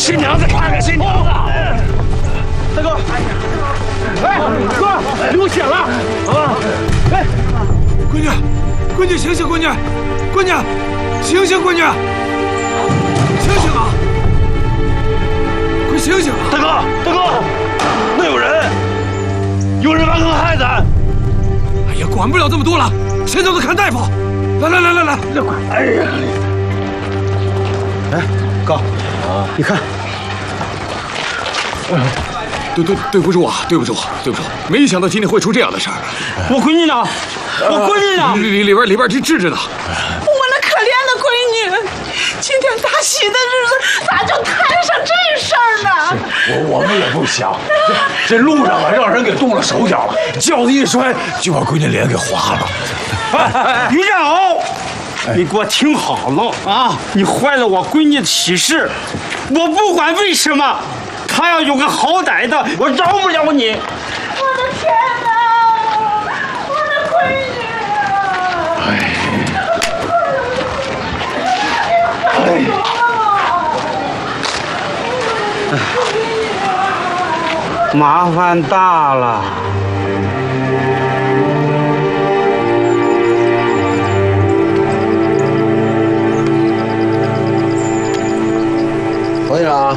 新娘子，看看新娘子！大哥，哎，哥，流血了啊！哎， 闺女，闺女醒醒，闺女，闺女，醒醒，闺女，醒醒啊！快醒醒啊！ 大哥，那有人挖坑害咱！ 哎呀，管不了这么多了，先走着看大夫。来，快！ 哎呀， 哎，哥，你看， 对不住啊，对不住，没想到今天会出这样的事儿。 我闺女呢？ 里边治着呢。 我那可怜的闺女，今天大喜的日子，咋就摊上这事儿呢？ 我们也不想，这路上啊，让人给动了手脚了，轿子一摔，就把闺女脸给划了。 于占鳌，你给我听好了啊！你坏了我闺女的喜事，我不管为什么，她要有个好歹的，我饶不了你。 我的天哪，我的闺女啊！ 麻烦大了。 王局长，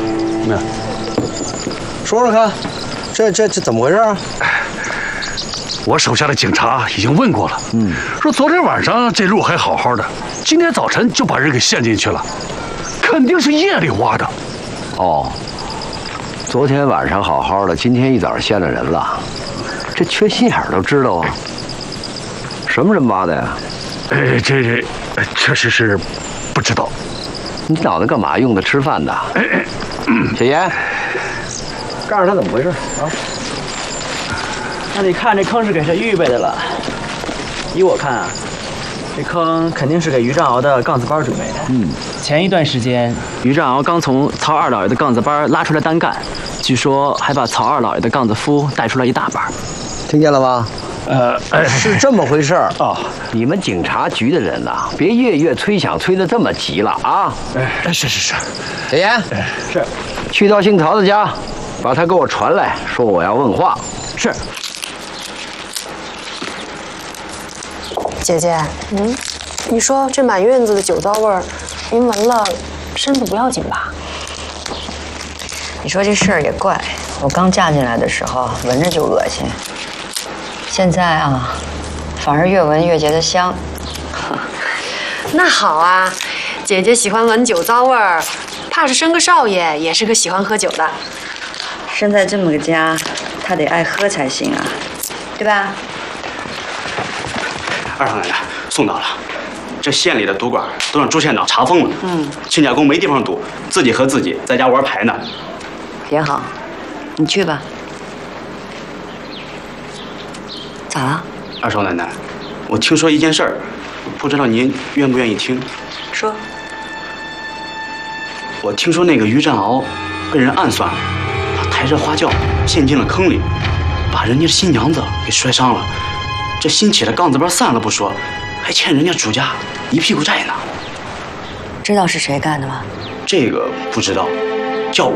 说看，这怎么回事啊？ 我手下的警察已经问过了，说昨天晚上这路还好好的，今天早晨就把人给陷进去了，肯定是夜里挖的。 哦，昨天晚上好好的，今天一早陷了人了，这缺心眼都知道啊。什么人挖的呀？ 这确实是不知道。 你脑袋干嘛用的？吃饭的？小严，告诉他怎么回事啊？ 那你看这坑是给谁预备的了？依我看啊，这坑肯定是给于占鳌的杠子班准备的。前一段时间，于占鳌刚从曹二老爷的杠子班拉出来单干，据说还把曹二老爷的杠子夫带出来一大半。 听见了吗？是这么回事儿啊！ 你们警察局的人呐，别夜催响催得这么急了啊！ 是。 小严， 是， 去到姓曹的家，把他给我传来，说我要问话。 是。 姐姐，你说这满院子的酒糟味儿，您闻了，身子不要紧吧？ 你说这事儿也怪，我刚嫁进来的时候闻着就恶心，现在啊，反而越闻越觉得香。 那好啊，姐姐喜欢闻酒糟味儿，怕是生个少爷也是个喜欢喝酒的。 生在这么个家，他得爱喝才行啊，对吧？ 二少奶奶，送到了。这县里的赌馆都让朱县长查封了。亲家公没地方赌，自己和自己在家玩牌呢。 也好，你去吧。咋了？ 二少奶奶，我听说一件事儿，不知道您愿不愿意听？ 说。 我听说那个于占鳌被人暗算了，他抬着花轿陷进了坑里，把人家新娘子给摔伤了。这新起的杠子班散了不说，还欠人家主家一屁股债呢。 知道是谁干的吗？ 这个不知道，